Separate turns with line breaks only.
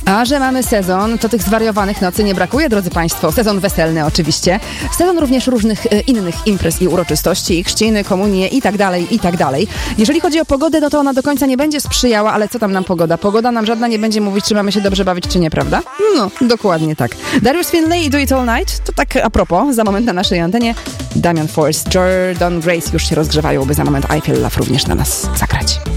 A że mamy sezon, to tych zwariowanych nocy nie brakuje, drodzy Państwo. Sezon weselny oczywiście. Sezon również różnych innych imprez i uroczystości, chrzciny, komunie i tak dalej, i tak dalej. Jeżeli chodzi o pogodę, no to ona do końca nie będzie sprzyjała, ale co tam nam pogoda? Pogoda nam żadna nie będzie mówić, czy mamy się dobrze bawić, czy nie, prawda? No, dokładnie tak. Darius Finlay i Do It All Night, to tak a propos, za moment na naszej antenie. Damian Force, Jordan Grace już się rozgrzewają, by za moment I Feel Love również na nas zagrać.